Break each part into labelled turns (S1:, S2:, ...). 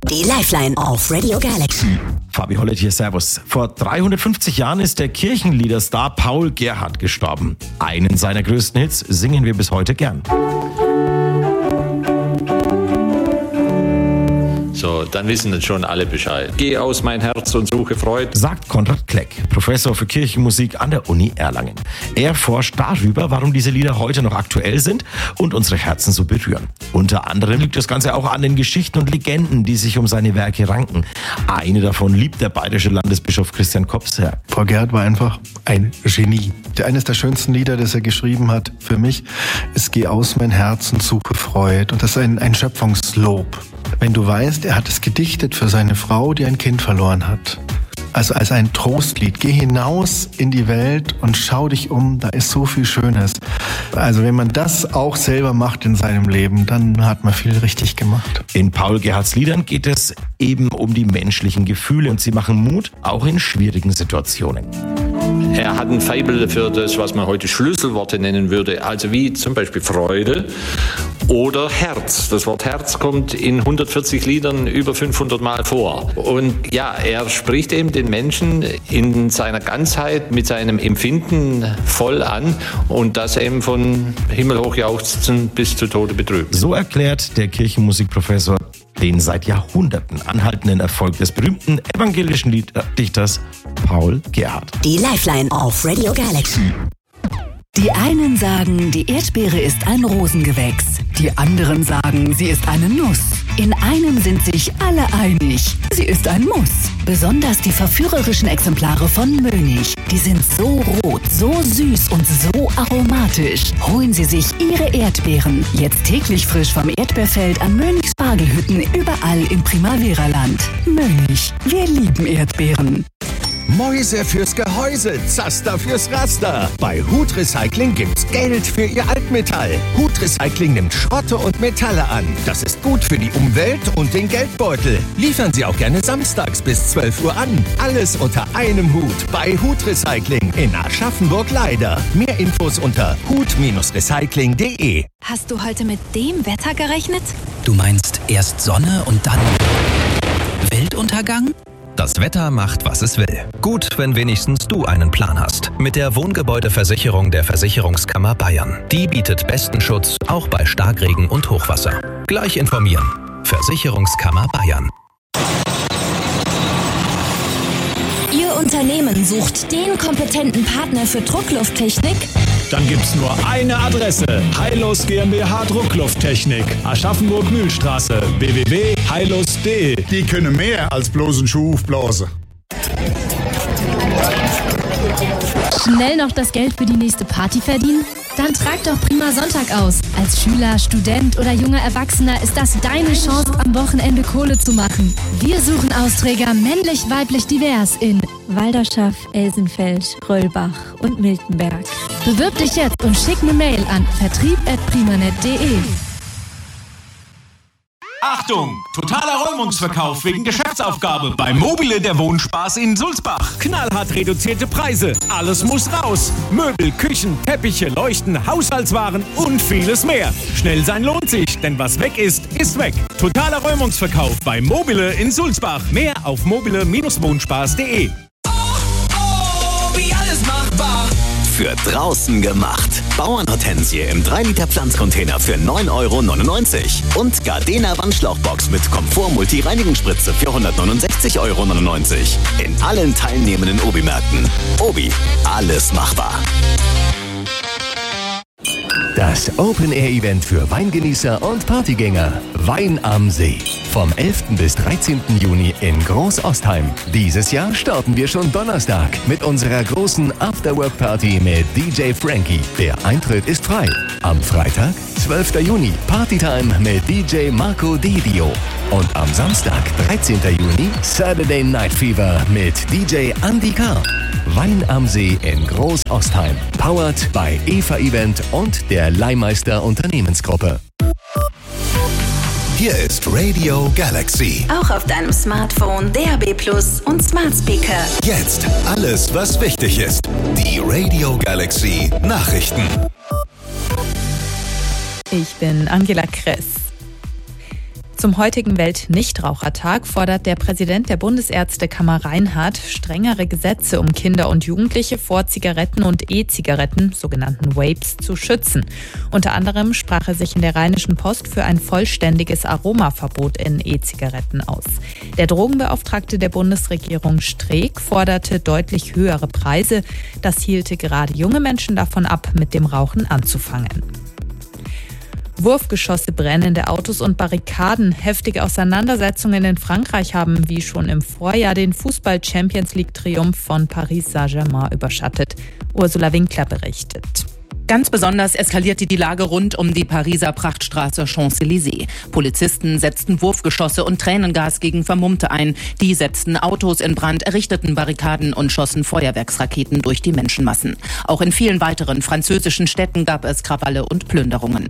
S1: Die Lifeline auf Radio Galaxy.
S2: Fabi Hollett hier, servus. Vor 350 Jahren ist der Kirchenliederstar Paul Gerhardt gestorben. Einen seiner größten Hits singen wir bis heute gern.
S3: So, dann wissen jetzt schon alle Bescheid. Geh aus mein Herz und suche Freud,
S2: sagt Konrad Kleck, Professor für Kirchenmusik an der Uni Erlangen. Er forscht darüber, warum diese Lieder heute noch aktuell sind und unsere Herzen so berühren. Unter anderem liegt das Ganze auch an den Geschichten und Legenden, die sich um seine Werke ranken. Eine davon liebt der bayerische Landesbischof Christian Kopp sehr.
S4: Paul Gerhardt war einfach ein Genie. Eines der schönsten Lieder, das er geschrieben hat für mich, ist Geh aus mein Herz und suche Freud. Und das ist ein Schöpfungslob. Wenn du weißt, er hat es gedichtet für seine Frau, die ein Kind verloren hat. Also als ein Trostlied. Geh hinaus in die Welt und schau dich um, da ist so viel Schönes. Also wenn man das auch selber macht in seinem Leben, dann hat man viel richtig gemacht.
S2: In Paul Gerhardts Liedern geht es eben um die menschlichen Gefühle und sie machen Mut, auch in schwierigen Situationen.
S3: Er hat ein Faible für das, was man heute Schlüsselworte nennen würde, also wie zum Beispiel Freude oder Herz. Das Wort Herz kommt in 140 Liedern über 500 Mal vor. Und ja, er spricht eben den Menschen in seiner Ganzheit mit seinem Empfinden voll an und das eben von himmelhoch jauchzen bis zu Tode betrübt.
S2: So erklärt der Kirchenmusikprofessor den seit Jahrhunderten anhaltenden Erfolg des berühmten evangelischen Lieddichters Paul Gerhardt.
S1: Die Lifeline auf Radio Galaxy.
S5: Die einen sagen, die Erdbeere ist ein Rosengewächs. Die anderen sagen, sie ist eine Nuss. In einem sind sich alle einig. Sie ist ein Muss. Besonders die verführerischen Exemplare von Mönig. Die sind so rot, so süß und so aromatisch. Holen Sie sich Ihre Erdbeeren. Jetzt täglich frisch vom Erdbeerfeld an Mönigs Spargelhütten überall im Primavera-Land. Mönig. Wir lieben Erdbeeren.
S6: Mäuse fürs Gehäuse, Zaster fürs Raster. Bei Hut Recycling gibt's Geld für Ihr Altmetall. Hut Recycling nimmt Schrotte und Metalle an. Das ist gut für die Umwelt und den Geldbeutel. Liefern Sie auch gerne samstags bis 12 Uhr an. Alles unter einem Hut bei Hut Recycling in Aschaffenburg-Leider. Mehr Infos unter hut-recycling.de.
S7: Hast du heute mit dem Wetter gerechnet?
S8: Du meinst erst Sonne und dann Weltuntergang?
S9: Das Wetter macht, was es will. Gut, wenn wenigstens du einen Plan hast. Mit der Wohngebäudeversicherung der Versicherungskammer Bayern. Die bietet besten Schutz, auch bei Starkregen und Hochwasser. Gleich informieren. Versicherungskammer Bayern.
S7: Ihr Unternehmen sucht den kompetenten Partner für Drucklufttechnik?
S10: Dann gibt's nur eine Adresse. Heilos GmbH Drucklufttechnik. Aschaffenburg-Mühlstraße. www.heilos.de.
S11: Die können mehr als bloß einen Schuh aufblasen.
S12: Schnell noch das Geld für die nächste Party verdienen? Dann trag doch Prima Sonntag aus. Als Schüler, Student oder junger Erwachsener ist das deine Chance, am Wochenende Kohle zu machen. Wir suchen Austräger männlich, weiblich, divers in
S13: Walderschaff, Elsenfeld, Röllbach und Miltenberg.
S12: Bewirb dich jetzt und schick eine Mail an vertrieb@primanet.de.
S14: Achtung! Totaler Räumungsverkauf wegen Geschäftsaufgabe bei Mobile der Wohnspaß in Sulzbach.
S15: Knallhart reduzierte Preise. Alles muss raus. Möbel, Küchen, Teppiche, Leuchten, Haushaltswaren und vieles mehr. Schnell sein lohnt sich, denn was weg ist, ist weg. Totaler Räumungsverkauf bei Mobile in Sulzbach. Mehr auf mobile-wohnspaß.de.
S16: Wie alles machbar. Für draußen gemacht. Bauernhortensie im 3-Liter Pflanzcontainer für 9,99 € und Gardena Wandschlauchbox mit Komfort-Multi-Reinigungsspritze für 169,99 € in allen teilnehmenden Obi-Märkten. Obi, alles machbar.
S17: Das Open-Air-Event für Weingenießer und Partygänger. Wein am See. Vom 11. bis 13. Juni in Großostheim. Dieses Jahr starten wir schon Donnerstag mit unserer großen Afterwork-Party mit DJ Frankie. Der Eintritt ist frei. Am Freitag, 12. Juni, Partytime mit DJ Marco Dedio. Und am Samstag, 13. Juni, Saturday Night Fever mit DJ Andy K. Wein am See in Großostheim. Powered bei Eva Event und der Leihmeister Unternehmensgruppe.
S16: Hier ist Radio Galaxy.
S7: Auch auf deinem Smartphone, DAB+ und Smart Speaker.
S16: Jetzt alles, was wichtig ist. Die Radio Galaxy Nachrichten.
S18: Ich bin Angela Kress. Zum heutigen Welt-Nichtrauchertag fordert der Präsident der Bundesärztekammer Reinhardt strengere Gesetze, um Kinder und Jugendliche vor Zigaretten und E-Zigaretten, sogenannten Vapes, zu schützen. Unter anderem sprach er sich in der Rheinischen Post für ein vollständiges Aromaverbot in E-Zigaretten aus. Der Drogenbeauftragte der Bundesregierung Streeck forderte deutlich höhere Preise. Das hielte gerade junge Menschen davon ab, mit dem Rauchen anzufangen. Wurfgeschosse, brennende Autos und Barrikaden. Heftige Auseinandersetzungen in Frankreich haben wie schon im Vorjahr den Fußball-Champions-League-Triumph von Paris Saint-Germain überschattet. Ursula Winkler berichtet.
S19: Ganz besonders eskalierte die Lage rund um die Pariser Prachtstraße Champs-Élysées. Polizisten setzten Wurfgeschosse und Tränengas gegen Vermummte ein. Die setzten Autos in Brand, errichteten Barrikaden und schossen Feuerwerksraketen durch die Menschenmassen. Auch in vielen weiteren französischen Städten gab es Krawalle und Plünderungen.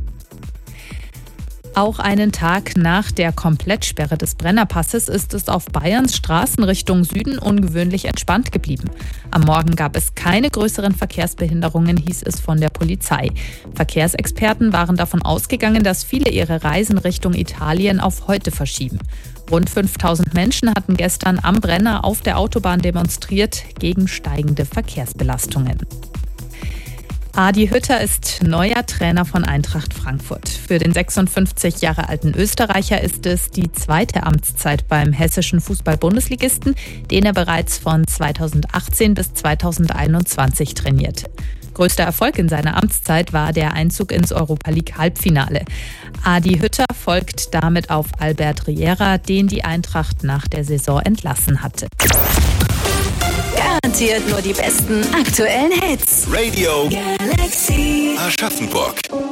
S18: Auch einen Tag nach der Komplettsperre des Brennerpasses ist es auf Bayerns Straßen Richtung Süden ungewöhnlich entspannt geblieben. Am Morgen gab es keine größeren Verkehrsbehinderungen, hieß es von der Polizei. Verkehrsexperten waren davon ausgegangen, dass viele ihre Reisen Richtung Italien auf heute verschieben. Rund 5000 Menschen hatten gestern am Brenner auf der Autobahn demonstriert gegen steigende Verkehrsbelastungen. Adi Hütter ist neuer Trainer von Eintracht Frankfurt. Für den 56 Jahre alten Österreicher ist es die zweite Amtszeit beim hessischen Fußball-Bundesligisten, den er bereits von 2018 bis 2021 trainierte. Größter Erfolg in seiner Amtszeit war der Einzug ins Europa-League-Halbfinale. Adi Hütter folgt damit auf Albert Riera, den die Eintracht nach der Saison entlassen hatte.
S5: Garantiert nur die besten aktuellen Hits.
S16: Radio
S5: Galaxy.
S16: Aschaffenburg.